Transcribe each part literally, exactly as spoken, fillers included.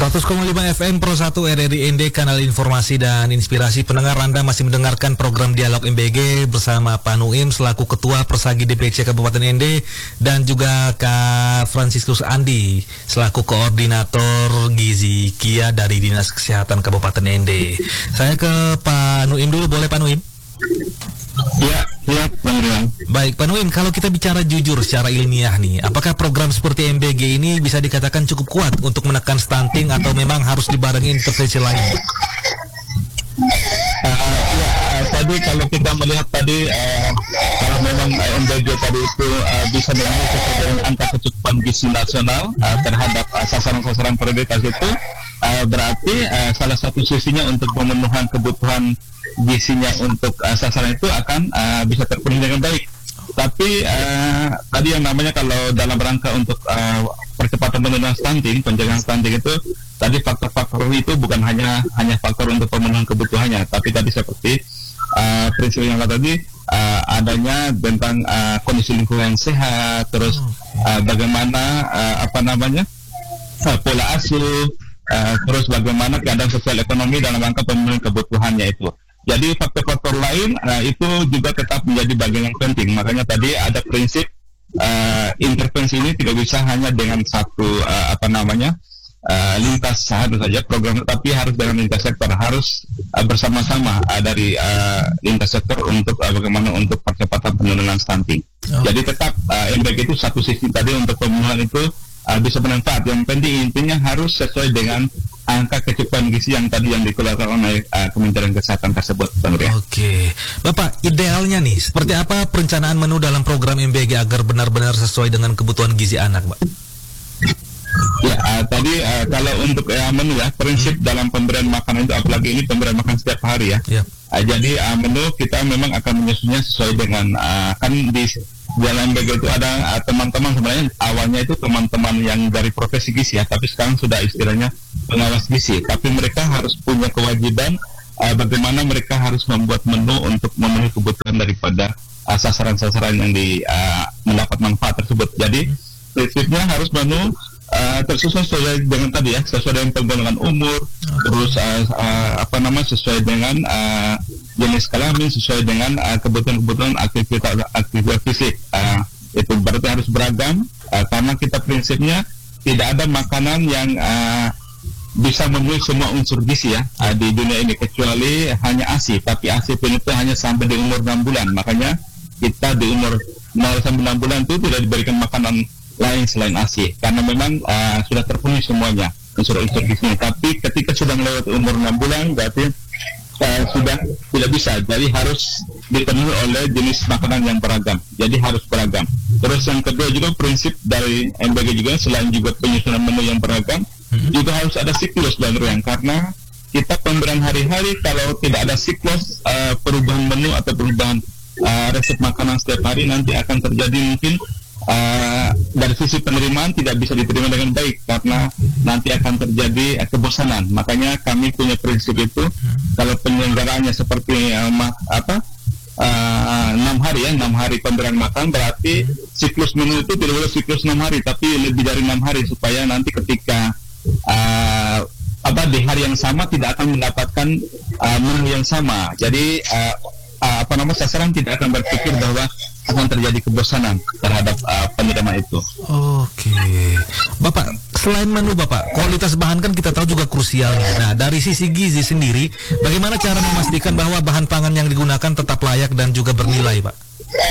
seratus koma lima F M Pro satu R R I N D, kanal informasi dan inspirasi. Pendengar, Anda masih mendengarkan program Dialog M B G bersama Pak Nuim selaku Ketua Persagi D P C Kabupaten N D dan juga Kak Franciscus Andi selaku Koordinator Gizi Kia dari Dinas Kesehatan Kabupaten N D. Saya ke Pak Nuim dulu, boleh Pak Nuim? Ya, ya, Bang Rian. Baik, Pak Nuim, kalau kita bicara jujur secara ilmiah nih, apakah program seperti M B G ini bisa dikatakan cukup kuat untuk menekan stunting atau memang harus dibarengi intervensi lain? Uh, ya, uh, tadi kalau kita melihat tadi, uh, kalau memang uh, M B G tadi itu uh, bisa memenuhi sesuai dengan angka kecukupan gizi nasional uh, terhadap uh, sasaran-sasaran prioritas itu, uh, berarti uh, salah satu sisinya untuk pemenuhan kebutuhan gizinya untuk uh, sasaran itu akan uh, bisa terpenuhi dengan baik. Tapi uh, tadi yang namanya kalau dalam rangka untuk uh, percepatan penurunan stunting, pencegahan stunting itu tadi faktor-faktor itu bukan hanya hanya faktor untuk pemenuhan kebutuhannya, tapi tadi seperti uh, prinsip yang tadi uh, adanya tentang uh, kondisi lingkungan yang sehat, terus uh, bagaimana uh, apa namanya uh, pola asuh, uh, terus bagaimana keadaan sosial ekonomi dalam rangka pemenuhan kebutuhannya itu. Jadi faktor-faktor lain uh, itu juga tetap menjadi bagian yang penting. Makanya tadi ada prinsip uh, intervensi ini tidak bisa hanya dengan satu uh, apa namanya uh, lintas harus saja program, tapi harus dengan lintas sektor, harus uh, bersama-sama uh, dari uh, lintas sektor untuk uh, bagaimana untuk percepatan penurunan stunting. Oh. Jadi tetap uh, M B G itu satu sisi tadi untuk pemenuhan itu uh, bisa bermanfaat. Yang penting intinya harus sesuai dengan angka kecukupan gizi yang tadi yang dikeluarkan oleh uh, Kementerian Kesehatan tersebut, Bang Ria. Oke, Bapak, idealnya nih seperti apa perencanaan menu dalam program M B G agar benar-benar sesuai dengan kebutuhan gizi anak, Pak? Ya, uh, tadi uh, kalau untuk uh, menu ya, prinsip hmm. dalam pemberian makanan itu, apalagi ini pemberian makan setiap hari ya. Yep. Uh, jadi uh, menu kita memang akan menyusunnya sesuai dengan uh, kan di dalam M B G itu ada uh, teman-teman, sebenarnya awalnya itu teman-teman yang dari profesi gizi ya, tapi sekarang sudah istilahnya pengawas gizi. Tapi mereka harus punya kewajiban uh, bagaimana mereka harus membuat menu untuk memenuhi kebutuhan daripada uh, sasaran-sasaran yang di uh, mendapat manfaat tersebut. Jadi prinsipnya harus menu uh, tersusun sesuai dengan tadi ya, sesuai dengan penggolongan umur, terus uh, uh, apa namanya sesuai dengan uh, jenis kelamin, sesuai dengan uh, kebutuhan-kebutuhan aktivitas aktivitas fisik. Uh, itu berarti harus beragam uh, karena kita prinsipnya tidak ada makanan yang uh, bisa memenuhi semua unsur gizi ya uh, di dunia ini, kecuali hanya A S I. Tapi A S I pun itu hanya sampai di umur enam bulan. Makanya kita di umur nol sampai enam bulan itu tidak diberikan makanan lain selain A S I, karena memang uh, sudah terpenuhi semuanya unsur-unsur gizinya. Tapi ketika sudah melewati umur enam bulan berarti uh, sudah tidak bisa. Jadi harus dipenuhi oleh jenis makanan yang beragam. Jadi harus beragam. Terus yang kedua juga prinsip dari M B G juga, selain juga penyusunan menu yang beragam, hmm. juga harus ada siklus, Bang Rian, karena kita pemberian hari-hari kalau tidak ada siklus uh, perubahan menu atau perubahan uh, resep makanan setiap hari, nanti akan terjadi mungkin Uh, dari sisi penerimaan tidak bisa diterima dengan baik karena nanti akan terjadi uh, kebosanan. Makanya kami punya prinsip itu, hmm. kalau penyelenggaraannya seperti uh, ma- apa uh, enam hari ya, enam hari pemberian makan, berarti hmm. siklus menu itu tidak boleh siklus enam hari, tapi lebih dari enam hari, supaya nanti ketika uh, apa di hari yang sama tidak akan mendapatkan uh, menu yang sama. Jadi uh, uh, apa namanya sasaran tidak akan berpikir bahwa akan terjadi kebosanan terhadap uh, penerima itu. Oke, Bapak, selain menu Bapak, kualitas bahan kan kita tahu juga krusialnya. Nah, dari sisi gizi sendiri, bagaimana cara memastikan bahwa bahan pangan yang digunakan tetap layak dan juga bernilai, Pak?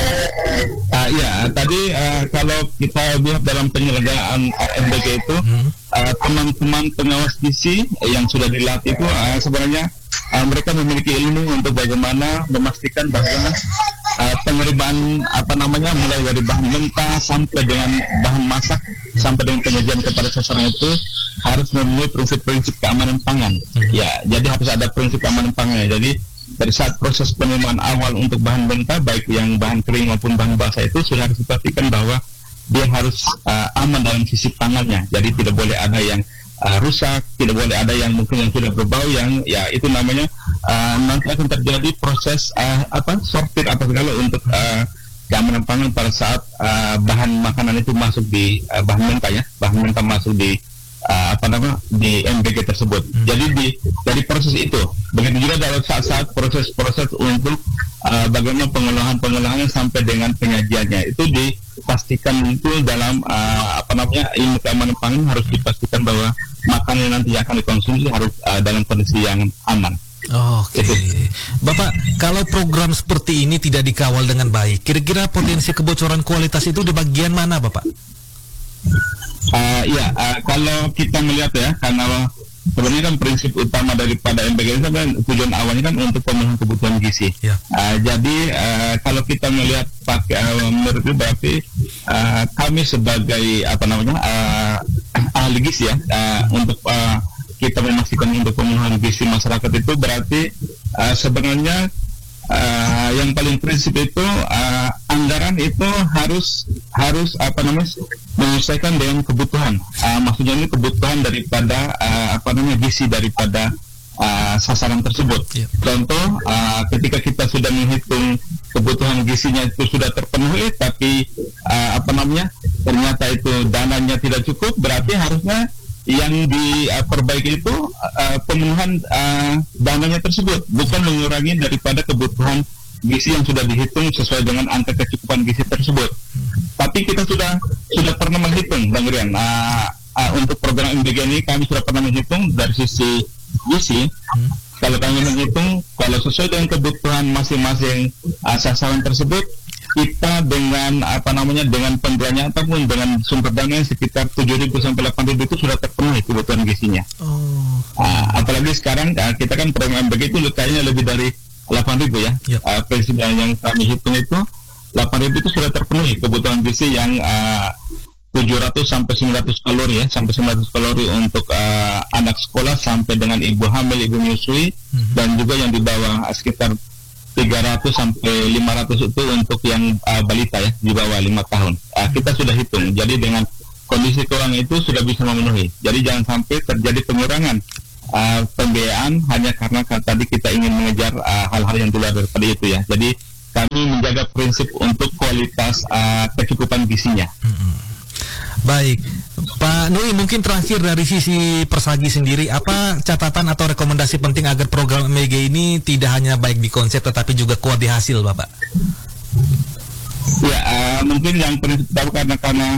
Uh, ya, tadi uh, kalau kita lihat dalam penyelenggaraan M B G itu, hmm. uh, teman-teman pengawas gizi yang sudah dilatih itu uh, sebenarnya uh, mereka memiliki ilmu untuk bagaimana memastikan bahwa Uh, penerimaan apa namanya mulai dari bahan mentah sampai dengan bahan masak sampai dengan penyajian kepada sasaran itu harus memenuhi prinsip-prinsip keamanan pangan. Hmm. Ya, jadi harus ada prinsip keamanan pangan. Jadi dari saat proses penerimaan awal untuk bahan mentah, baik yang bahan kering maupun bahan basah, itu sudah harus dipastikan bahwa dia harus uh, aman dalam sisi pangannya. Jadi tidak boleh ada yang Uh, rusak, tidak boleh ada yang mungkin yang sudah berbau, yang ya itu namanya uh, nanti akan terjadi proses uh, apa sortir apa segala untuk uh, keamanan pangan pada saat uh, bahan makanan itu masuk di uh, bahan mentah ya, bahan mentah masuk di uh, apa namanya di M B G tersebut. Hmm. Jadi di dari proses itu, begitu juga dalam saat-saat proses-proses untuk uh, bagaimana pengolahan-pengolahannya sampai dengan penyajiannya itu dipastikan itu dalam uh, apa namanya ilmu keamanan pangan harus dipastikan bahwa makanan yang nanti akan dikonsumsi harus uh, dalam kondisi yang aman. Oke, okay. Bapak, kalau program seperti ini tidak dikawal dengan baik, kira-kira potensi kebocoran kualitas itu di bagian mana, Bapak? Uh, ya, uh, kalau kita melihat ya, karena sebenarnya kan prinsip utama daripada M B G itu kan tujuan awalnya kan untuk pemenuhan kebutuhan gizi. Ya. Uh, jadi uh, kalau kita melihat pakai uh, menurut itu berarti uh, kami sebagai apa namanya uh, ahli gizi ya uh, untuk uh, kita memastikan untuk pemenuhan gizi masyarakat itu berarti uh, sebenarnya uh, yang paling prinsip itu uh, anggaran itu harus harus apa namanya menyesuaikan dengan kebutuhan. Uh, maksudnya ini kebutuhan daripada uh, apa namanya gizi daripada uh, sasaran tersebut. Yeah. Contoh uh, ketika kita sudah menghitung kebutuhan gizinya itu sudah terpenuhi, tapi uh, apa namanya ternyata itu dananya tidak cukup, berarti harusnya yang diperbaiki itu uh, pemenuhan uh, dananya tersebut, bukan mengurangi daripada kebutuhan gizi yang sudah dihitung sesuai dengan angka kecukupan gizi tersebut. Tapi kita sudah sudah pernah menghitung, Bang Rian, uh, uh, untuk program M B G ini kami sudah pernah menghitung dari sisi gizi. Hmm. Kalau kami menghitung, kalau sesuai dengan kebutuhan masing-masing uh, sasaran tersebut, kita dengan apa namanya dengan pembeliannya ataupun dengan sumber dana sekitar tujuh ribu sampai delapan ribu itu sudah terpenuhi kebutuhan gizinya. Oh. Uh, apalagi sekarang uh, kita kan program M B G itu kayaknya lebih dari delapan ribu ya. Yep. Uh, prinsip yang kami hitung itu delapan ribu itu sudah terpenuhi kebutuhan gizi yang uh, tujuh ratus sampai sembilan ratus kalori ya, sampai sembilan ratus kalori untuk uh, anak sekolah sampai dengan ibu hamil, ibu menyusui, mm-hmm. dan juga yang di bawah uh, sekitar tiga ratus sampai lima ratus itu untuk yang uh, balita ya, di bawah lima tahun. Uh, kita sudah hitung. Jadi dengan kondisi keuangan itu sudah bisa memenuhi. Jadi jangan sampai terjadi pengurangan uh, pembiayaan hanya karena kan tadi kita ingin mengejar uh, hal-hal yang di luar daripada itu ya. Jadi kami menjaga prinsip untuk kualitas uh, kecukupan gizinya. Hmm. Baik, Pak Nui, mungkin terakhir dari sisi Persagi sendiri, apa catatan atau rekomendasi penting agar program M B G ini tidak hanya baik di konsep tetapi juga kuat di hasil, Bapak? Ya, uh, mungkin yang prinsip tahu karena karena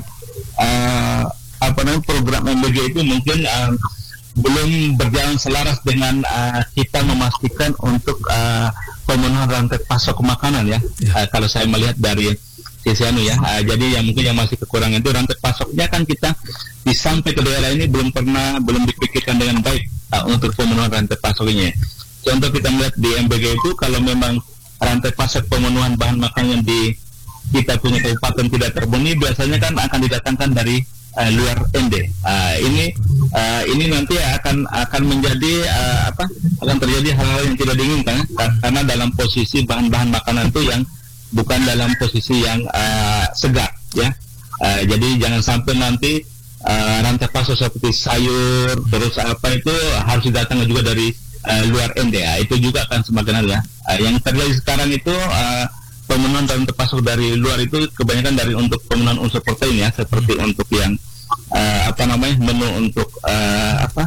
uh, apa namanya program M B G itu mungkin uh, belum berjalan selaras dengan uh, kita memastikan untuk uh, pemenuhan rantai pasok makanan ya. ya. Uh, kalau saya melihat dari sisi anu ya, uh, jadi yang mungkin yang masih kekurangan itu rantai pasoknya kan kita di sampai ke daerah ini belum pernah belum dipikirkan dengan baik uh, untuk pemenuhan rantai pasoknya. Contoh kita melihat di M B G itu kalau memang rantai pasok pemenuhan bahan makanan di kita punya kabupaten tidak terpenuhi, biasanya kan akan didatangkan dari uh, luar N D. Uh, ini uh, ini nanti akan akan menjadi uh, apa? Akan terjadi hal-hal yang tidak diinginkan karena dalam posisi bahan-bahan makanan itu yang bukan dalam posisi yang uh, segar ya. Uh, jadi jangan sampai nanti uh, rantai pasok seperti sayur terus apa itu harus didatangkan juga dari uh, luar N D. Uh, itu juga akan semakin ya. Uh, yang terjadi sekarang itu uh, pemenuhan rantai pasok dari luar itu kebanyakan dari untuk pemenuhan unsur protein ya, seperti hmm. untuk yang uh, apa namanya menu untuk uh, apa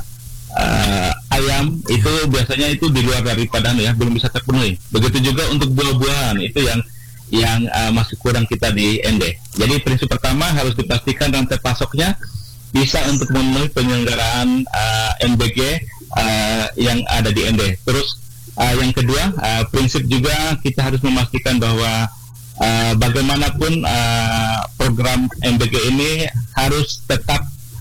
uh, ayam itu biasanya itu di luar daripada ya, belum bisa terpenuhi. Begitu juga untuk buah-buahan itu yang yang uh, masih kurang kita di N D. Jadi prinsip pertama harus dipastikan rantai pasoknya bisa untuk memenuhi penyelenggaraan uh, M B G uh, yang ada di N D. Terus uh, yang kedua uh, prinsip juga kita harus memastikan bahwa uh, bagaimanapun uh, program M B G ini harus tetap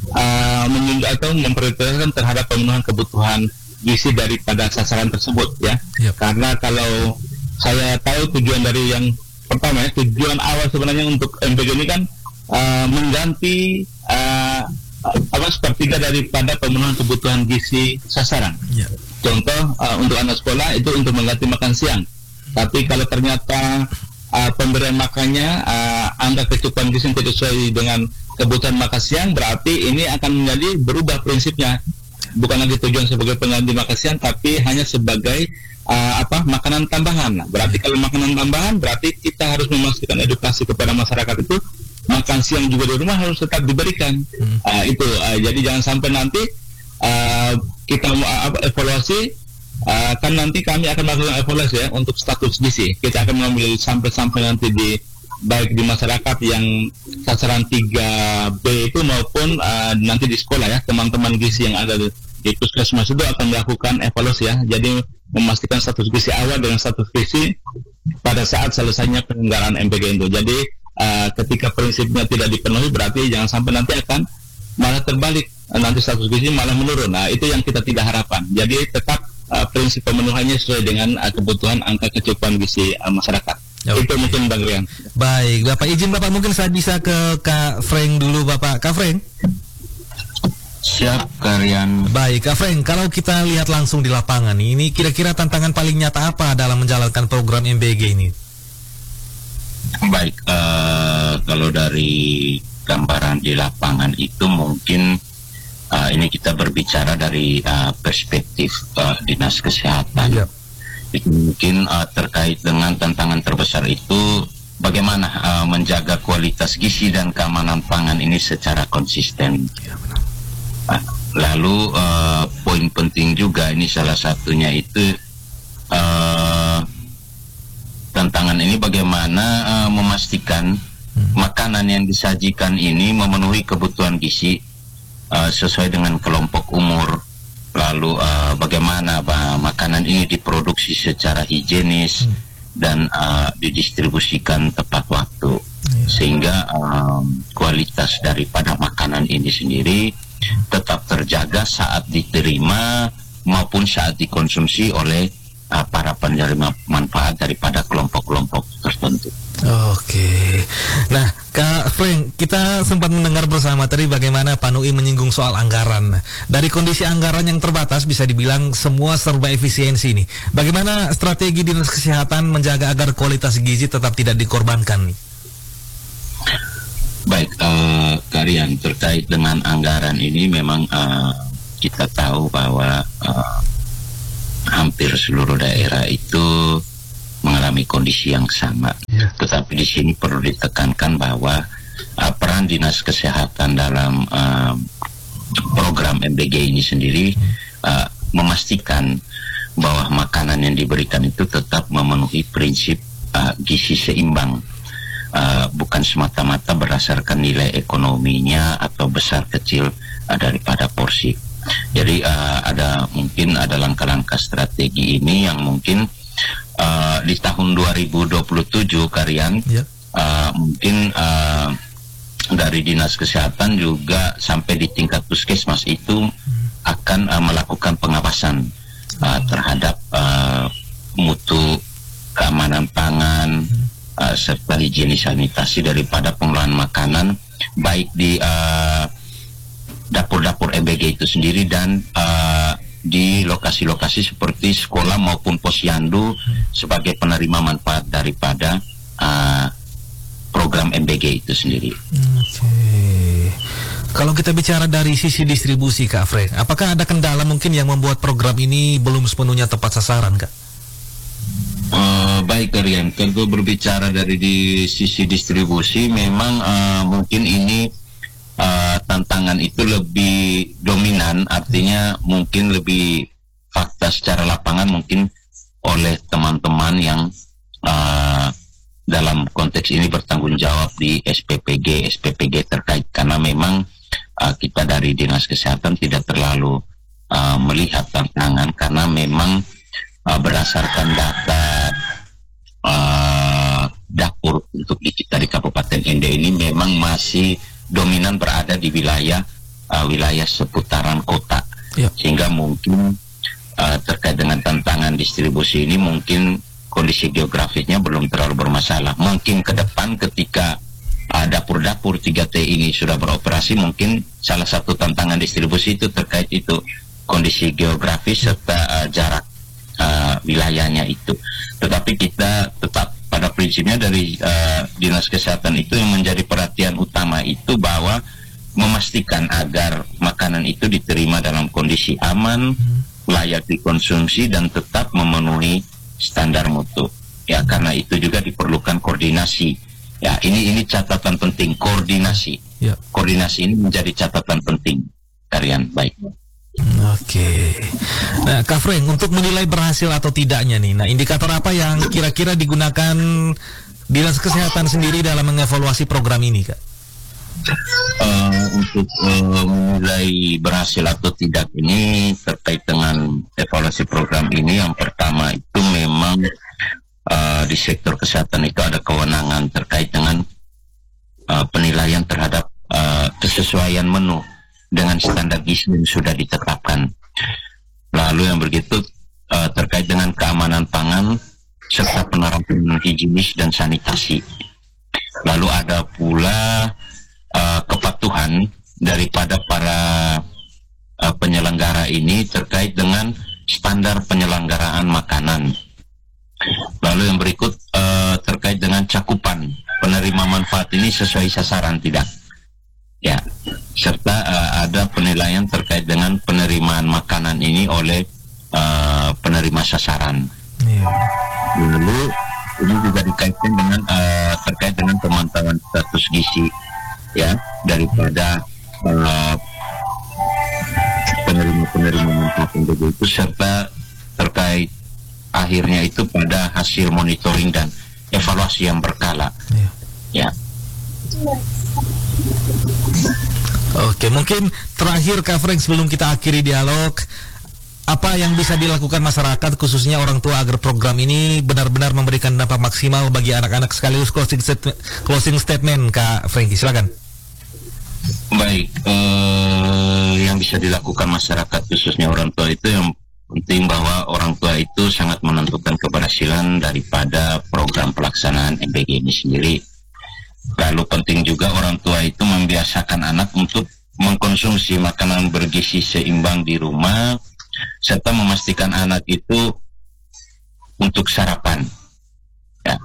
uh, menunjuk atau memprioritaskan terhadap pemenuhan kebutuhan gizi daripada sasaran tersebut ya. Yep. Karena kalau saya tahu tujuan dari yang pertama ya, tujuan awal sebenarnya untuk M B G ini kan uh, mengganti uh, apa sepertiga daripada pemenuhan kebutuhan gizi sasaran. Yeah. Contoh uh, untuk anak sekolah itu untuk mengganti makan siang. Tapi kalau ternyata uh, pemberian makannya uh, angka kecukupan gizi tidak sesuai dengan kebutuhan makan siang, berarti ini akan menjadi berubah prinsipnya. Bukan lagi tujuan sebagai pengganti makan siang, tapi hanya sebagai Uh, apa makanan tambahan. Nah, berarti kalau makanan tambahan berarti kita harus memastikan edukasi kepada masyarakat itu makan siang juga di rumah harus tetap diberikan. Hmm. Uh, itu uh, jadi jangan sampai nanti uh, kita mau uh, evaluasi. Uh, kan nanti kami akan melakukan evaluasi ya untuk status gizi. Kita akan mengambil sampai-sampai nanti di baik di masyarakat yang sasaran tiga B itu maupun uh, nanti di sekolah ya, teman-teman gizi yang ada di, di puskesmas itu akan melakukan evaluasi ya. Jadi memastikan status gizi awal dengan status gizi pada saat selesainya penyelenggaraan M P G itu. Jadi uh, ketika prinsipnya tidak dipenuhi berarti jangan sampai nanti akan malah terbalik, nanti status gizi malah menurun. Nah itu yang kita tidak harapkan. Jadi tetap Uh, prinsip pemenuhannya sesuai dengan uh, kebutuhan angka kecukupan gizi uh, masyarakat. Okay. Itu mungkin Bang Rian. Baik, Bapak izin Bapak mungkin saya bisa ke Kak Frank dulu Bapak. Kak Frank. Siap, Kak Rian. Baik, Kak Frank, kalau kita lihat langsung di lapangan ini kira-kira tantangan paling nyata apa dalam menjalankan program M B G ini? Baik, uh, kalau dari gambaran di lapangan itu mungkin Uh, ini kita berbicara dari uh, perspektif uh, Dinas Kesehatan. Yep. Itu mungkin uh, terkait dengan tantangan terbesar itu bagaimana uh, menjaga kualitas gizi dan keamanan pangan ini secara konsisten. Yep. Uh, lalu uh, poin penting juga ini salah satunya itu uh, tantangan ini bagaimana uh, memastikan hmm. makanan yang disajikan ini memenuhi kebutuhan gizi Uh, sesuai dengan kelompok umur, lalu uh, bagaimana bah, makanan ini diproduksi secara higienis hmm. dan uh, didistribusikan tepat waktu, yeah. sehingga um, kualitas daripada makanan ini sendiri tetap terjaga saat diterima maupun saat dikonsumsi oleh uh, para penerima manfaat daripada kelompok-kelompok tertentu. Oke, nah Kak Frank, kita sempat mendengar bersama tadi bagaimana Pak Nui menyinggung soal anggaran. Dari kondisi anggaran yang terbatas bisa dibilang semua serba efisiensi nih. Bagaimana strategi Dinas Kesehatan menjaga agar kualitas gizi tetap tidak dikorbankan nih? Baik, uh, Kak Rian, terkait dengan anggaran ini memang uh, kita tahu bahwa uh, hampir seluruh daerah itu mengalami kondisi yang sama, ya. Tetapi di sini perlu ditekankan bahwa uh, peran Dinas Kesehatan dalam uh, program M B G ini sendiri uh, memastikan bahwa makanan yang diberikan itu tetap memenuhi prinsip uh, gizi seimbang, uh, bukan semata-mata berdasarkan nilai ekonominya atau besar kecil uh, daripada porsi. Jadi uh, ada mungkin ada langkah-langkah strategi ini yang mungkin Uh, di tahun dua ribu dua puluh tujuh Karian yeah. uh, mungkin uh, dari Dinas Kesehatan juga sampai di tingkat puskesmas itu hmm. akan uh, melakukan pengawasan uh, terhadap uh, mutu keamanan pangan hmm. uh, serta higienis sanitasi daripada pengelolaan makanan baik di uh, dapur-dapur M B G itu sendiri dan uh, di lokasi-lokasi seperti sekolah maupun posyandu hmm. sebagai penerima manfaat daripada uh, program M B G itu sendiri. Oke. Kalau kita bicara dari sisi distribusi Kak Frank, apakah ada kendala mungkin yang membuat program ini belum sepenuhnya tepat sasaran Kak? Uh, baik Rian, kalau berbicara dari di sisi distribusi memang uh, mungkin ini Uh, tantangan itu lebih dominan, artinya mungkin lebih fakta secara lapangan mungkin oleh teman-teman yang uh, dalam konteks ini bertanggung jawab di S P P G S P P G terkait, karena memang uh, kita dari Dinas Kesehatan tidak terlalu uh, melihat tantangan karena memang uh, berdasarkan data uh, dapur untuk di kita di Kabupaten Ende ini memang masih dominan berada di wilayah uh, wilayah seputaran kota, yep. Sehingga mungkin uh, terkait dengan tantangan distribusi ini mungkin kondisi geografisnya belum terlalu bermasalah. Mungkin ke depan ketika uh, dapur-dapur tiga T ini sudah beroperasi, mungkin salah satu tantangan distribusi itu terkait itu kondisi geografis serta uh, jarak uh, wilayahnya itu. Tetapi kita tetap pada prinsipnya dari uh, Dinas Kesehatan itu yang menjadi perhatian utama itu bahwa memastikan agar makanan itu diterima dalam kondisi aman, layak dikonsumsi dan tetap memenuhi standar mutu. Ya, karena itu juga diperlukan koordinasi Ya, ini ini catatan penting, koordinasi. Ya. Koordinasi ini menjadi catatan penting. Kalian baik. Oke. Nah, Kak Frank, untuk menilai berhasil atau tidaknya nih, nah indikator apa yang kira-kira digunakan Dinas Kesehatan sendiri dalam mengevaluasi program ini, Kak? Uh, untuk uh, menilai berhasil atau tidak ini terkait dengan evaluasi program ini, yang pertama itu memang Uh, di sektor kesehatan itu ada kewenangan terkait dengan uh, penilaian terhadap uh, kesesuaian menu dengan standar gizi yang sudah ditetapkan. Lalu yang begitu uh, terkait dengan keamanan pangan serta penerapan higienis dan sanitasi. Lalu ada pula uh, kepatuhan daripada para uh, penyelenggara ini terkait dengan standar penyelenggaraan makanan. Lalu yang berikut uh, terkait dengan cakupan penerima manfaat ini sesuai sasaran tidak, ya, serta uh, ada penilaian terkait dengan penerimaan makanan ini oleh uh, penerima sasaran. Yeah. Lalu ini juga dikaitkan dengan uh, terkait dengan pemantauan status gizi, ya, daripada uh, penerima-penerima manfaat itu, serta terkait akhirnya itu pada hasil monitoring dan evaluasi yang berkala. Ya. Ya. Oke, mungkin terakhir Kak Frank sebelum kita akhiri dialog, apa yang bisa dilakukan masyarakat khususnya orang tua agar program ini benar-benar memberikan dampak maksimal bagi anak-anak, sekaligus closing statement, closing statement Kak Franky, silakan. Baik, eh, yang bisa dilakukan masyarakat khususnya orang tua itu yang penting bahwa orang tua itu sangat menentukan keberhasilan daripada program pelaksanaan M B G ini sendiri. Lalu penting juga orang tua itu membiasakan anak untuk mengkonsumsi makanan bergizi seimbang di rumah, serta memastikan anak itu untuk sarapan. Ya.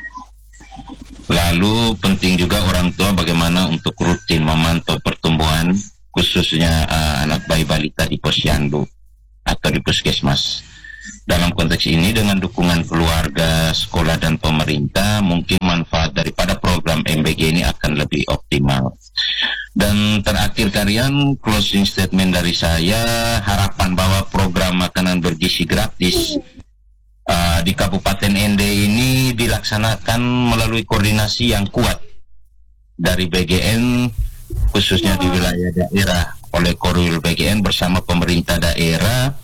Lalu penting juga orang tua bagaimana untuk rutin memantau pertumbuhan khususnya uh, anak bayi balita di posyandu atau di puskesmas. Dalam konteks ini dengan dukungan keluarga, sekolah dan pemerintah, mungkin manfaat daripada program M B G ini akan lebih optimal. Dan terakhir kalian, closing statement dari saya, harapan bahwa program makanan bergizi gratis uh, di Kabupaten N D ini dilaksanakan melalui koordinasi yang kuat dari B G N khususnya di wilayah daerah oleh Korwil B G N bersama pemerintah daerah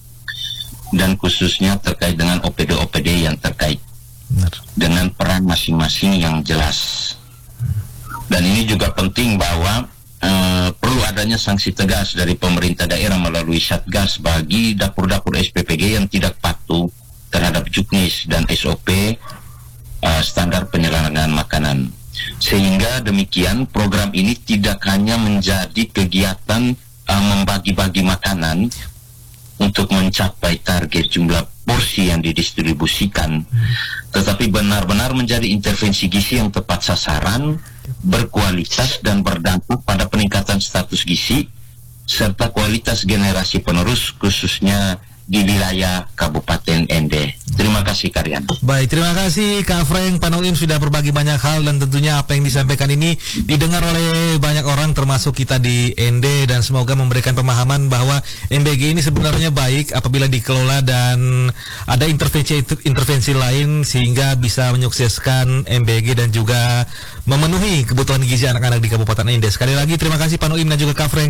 dan khususnya terkait dengan O P D O P D yang terkait. Benar. Dengan peran masing-masing yang jelas. Dan ini juga penting bahwa uh, perlu adanya sanksi tegas dari pemerintah daerah melalui Satgas bagi dapur-dapur S P P G yang tidak patuh terhadap juknis dan S O P uh, standar penyelenggaraan makanan. Sehingga demikian program ini tidak hanya menjadi kegiatan uh, membagi-bagi makanan untuk mencapai target jumlah porsi yang didistribusikan, tetapi benar-benar menjadi intervensi gizi yang tepat sasaran, berkualitas dan berdampak pada peningkatan status gizi serta kualitas generasi penerus khususnya di wilayah Kabupaten N D. Terima kasih Karyan. Baik, terima kasih Kak Frank Panuim sudah berbagi banyak hal, dan tentunya apa yang disampaikan ini didengar oleh banyak orang termasuk kita di N D, dan semoga memberikan pemahaman bahwa M B G ini sebenarnya baik apabila dikelola dan ada intervensi intervensi lain sehingga bisa menyukseskan M B G dan juga memenuhi kebutuhan gizi anak-anak di Kabupaten N D. Sekali lagi terima kasih Panuim dan juga Kak Frank.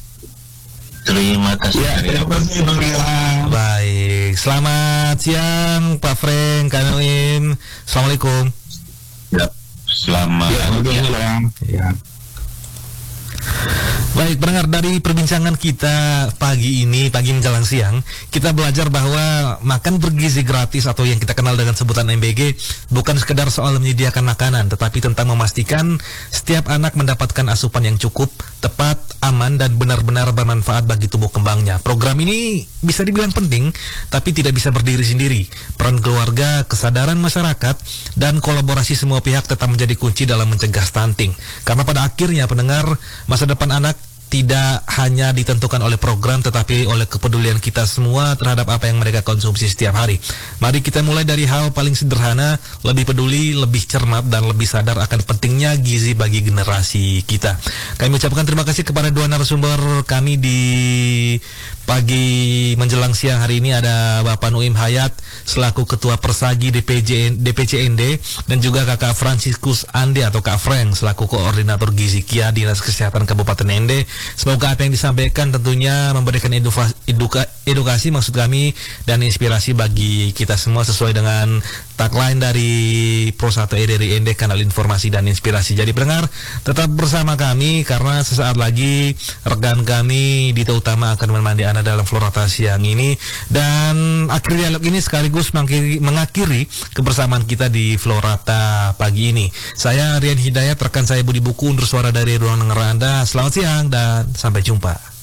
Terima kasih. Ya, terima kasih Bang Ila. Baik, selamat siang Pak Frank, Kak Noim. Assalamualaikum. Ya, selamat siang. Ya. Baik, pendengar, dari perbincangan kita pagi ini, pagi menjelang siang, kita belajar bahwa makan bergizi gratis atau yang kita kenal dengan sebutan M B G bukan sekedar soal menyediakan makanan, tetapi tentang memastikan setiap anak mendapatkan asupan yang cukup, tepat, aman, dan benar-benar bermanfaat bagi tumbuh kembangnya. Program ini bisa dibilang penting, tapi tidak bisa berdiri sendiri. Peran keluarga, kesadaran masyarakat, dan kolaborasi semua pihak tetap menjadi kunci dalam mencegah stunting. Karena pada akhirnya, pendengar, masa depan anak tidak hanya ditentukan oleh program tetapi oleh kepedulian kita semua terhadap apa yang mereka konsumsi setiap hari. Mari kita mulai dari hal paling sederhana, lebih peduli, lebih cermat dan lebih sadar akan pentingnya gizi bagi generasi kita. Kami ucapkan terima kasih kepada dua narasumber kami di pagi menjelang siang hari ini. Ada Bapak Nuim Hayat selaku Ketua Persagi D P C N D dan juga Kakak Franciscus Ande atau Kak Frank selaku Koordinator Gizi Kia Dinas Kesehatan Kabupaten N D. Semoga apa yang disampaikan tentunya memberikan eduka, eduka, edukasi maksud kami dan inspirasi bagi kita semua sesuai dengan tagline dari Pro satu R R I N D, Kanal Informasi dan Inspirasi. Jadi pendengar, tetap bersama kami karena sesaat lagi rekan kami Dito Utama akan menemani Anda dalam Florata siang ini, dan akhir dialog ini sekaligus mengakhiri, mengakhiri kebersamaan kita di Florata pagi ini. Saya Rian Hidayat, rekan saya Budi Buku, undur suara dari ruang dengar Anda. Selamat siang dan sampai jumpa.